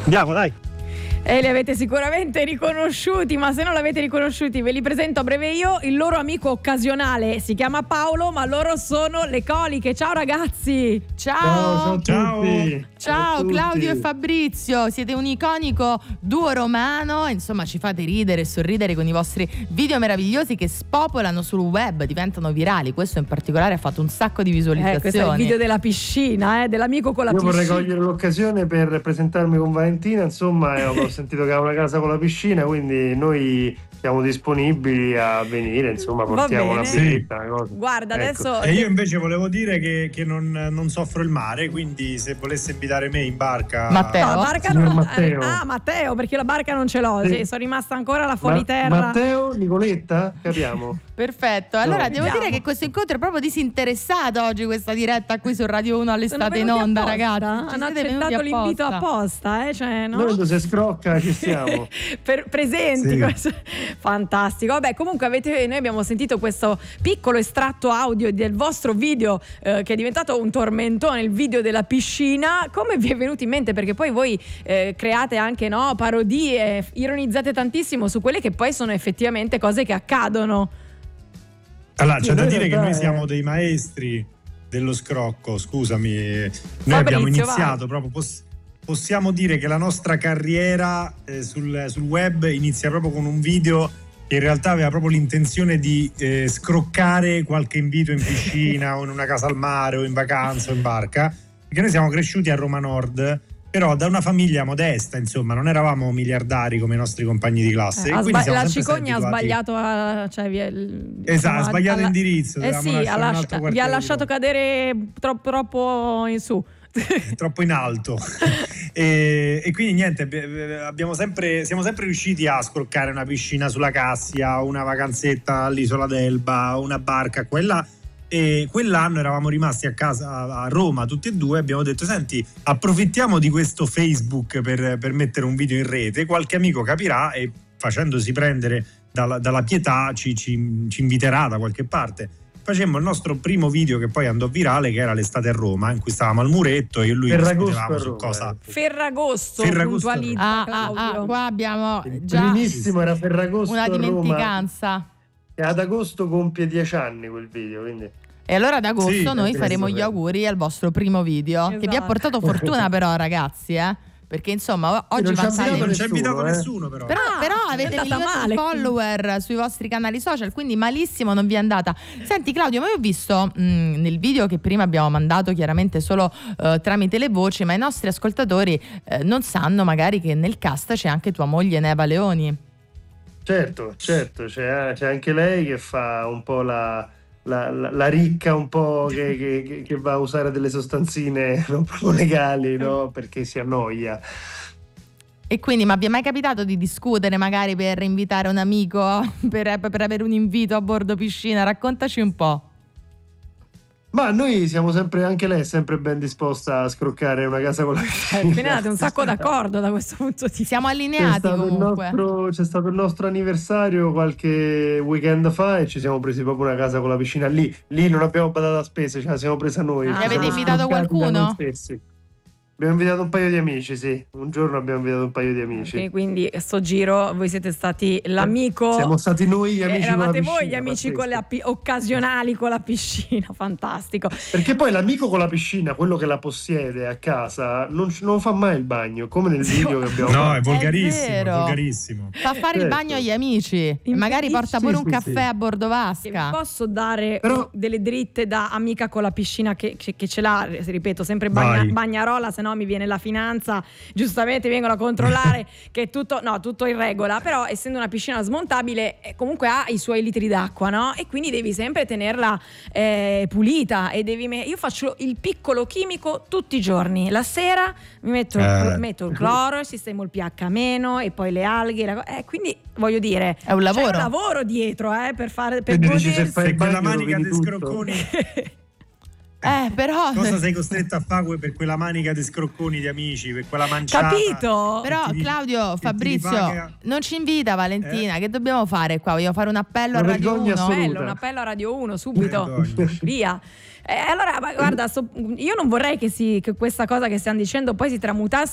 Andiamo, dai. E li avete sicuramente riconosciuti, ma se non l'avete riconosciuti ve li presento a breve io. Il loro amico occasionale si chiama Paolo, ma loro sono le Coliche. Ciao ragazzi. Ciao. Ciao Claudio e Fabrizio, siete un iconico duo romano, insomma ci fate ridere e sorridere con i vostri video meravigliosi che spopolano sul web, diventano virali. Questo in particolare ha fatto un sacco di visualizzazioni. Questo è il video della piscina, dell'amico con la piscina. Io vorrei cogliere l'occasione per presentarmi con Valentina, insomma, ho sentito che ha una casa con la piscina, quindi noi siamo disponibili a venire, insomma, portiamo una birretta, una cosa. Guarda, adesso... E io invece volevo dire che non soffro il mare, quindi se volesse invitare me in barca... Matteo? No, la barca Matteo. Matteo, perché la barca non ce l'ho, Sì. sono rimasta ancora alla fuoriterra. Matteo, Nicoletta, capiamo. Perfetto, allora devo vediamo. dire che questo incontro è proprio disinteressato oggi, questa diretta qui su Radio 1 all'estate in onda, apposta, ragazzi. hanno accettato l'invito apposta, cioè, no? Noi quando si scrocca ci stiamo. Presenti, fantastico. Vabbè, comunque noi abbiamo sentito questo piccolo estratto audio del vostro video che è diventato un tormentone, il video della piscina. Come vi è venuto in mente? Perché poi voi create anche parodie, ironizzate tantissimo su quelle che poi sono effettivamente cose che accadono. Allora, c'è da dire che noi siamo dei maestri dello scrocco, scusami. Noi abbiamo iniziato proprio, possiamo dire che la nostra carriera sul web inizia proprio con un video che in realtà aveva proprio l'intenzione di scroccare qualche invito in piscina o in una casa al mare o in vacanza o in barca, perché noi siamo cresciuti a Roma Nord, però da una famiglia modesta, insomma, non eravamo miliardari come i nostri compagni di classe. La cicogna ha sbagliato, ha sbagliato indirizzo. Vi ha lasciato cadere troppo in su. Troppo in alto. e quindi niente, siamo sempre riusciti a scroccare una piscina sulla Cassia, una vacanzetta all'isola d'Elba, una barca quella. E quell'anno eravamo rimasti a casa a Roma tutti e due, abbiamo detto senti, approfittiamo di questo Facebook per mettere un video in rete, qualche amico capirà e facendosi prendere dalla pietà ci inviterà da qualche parte. Facemmo il nostro primo video che poi andò virale, che era l'estate a Roma, in cui stavamo al muretto e io e lui discutevamo su cosa. Ferragosto. Puntualizza, qua abbiamo già primissimo, era Ferragosto, una dimenticanza. Roma. E ad agosto compie 10 anni quel video, quindi. E allora ad agosto noi faremo gli auguri al vostro primo video, che vi ha portato fortuna però, ragazzi, perché insomma oggi non ci ha invitato nessuno però avete milioni di follower sui vostri canali social, quindi malissimo non vi è andata. Senti Claudio, ma io ho visto nel video che prima abbiamo mandato chiaramente solo tramite le voci, ma i nostri ascoltatori non sanno magari che nel cast c'è anche tua moglie Neva Leoni. Certo, c'è anche lei che fa un po' la ricca, un po' che va a usare delle sostanzine non proprio legali, no? Perché si annoia. E quindi, ma vi è mai capitato di discutere magari per invitare un amico, per avere un invito a bordo piscina? Raccontaci un po'. Ma noi siamo sempre, anche lei è sempre ben disposta a scroccare una casa con la piscina. Finate un sacco d'accordo da questo punto di vista. Siamo allineati comunque. C'è stato il nostro anniversario qualche weekend fa e ci siamo presi proprio una casa con la piscina lì non abbiamo badato a spese, ce la siamo presa noi. Avete invitato qualcuno? Abbiamo invitato un paio di amici, sì. Un giorno abbiamo invitato un paio di amici. Okay, quindi sto giro voi siete stati l'amico. Siamo stati noi gli amici con la piscina. Eravate voi gli amici occasionali con la piscina, fantastico. Perché poi l'amico con la piscina, quello che la possiede a casa, non fa mai il bagno, come nel video che abbiamo fatto. No, è volgarissimo. Fa fare il bagno agli amici. Magari porta pure un caffè a bordo vasca. Posso dare delle dritte da amica con la piscina che ce l'ha, ripeto, sempre bagnarola, se no mi viene la finanza, giustamente vengono a controllare che tutto in regola, però essendo una piscina smontabile comunque ha i suoi litri d'acqua, no? E quindi devi sempre tenerla pulita e io faccio il piccolo chimico tutti i giorni, la sera mi metto il cloro, sistemo il pH meno e poi le alghe, quindi voglio dire è un lavoro, c'è un lavoro dietro per fare se quella manica di scrocconi però cosa sei costretto a fare per quella manica di scrocconi di amici, per quella manciata? Capito? Però Claudio, Fabrizio, non ci invita Valentina, che dobbiamo fare qua? Vogliamo fare un appello a Radio 1? Un appello a Radio 1 subito, via. Allora, guarda, io non vorrei che questa cosa che stiamo dicendo poi si tramutasse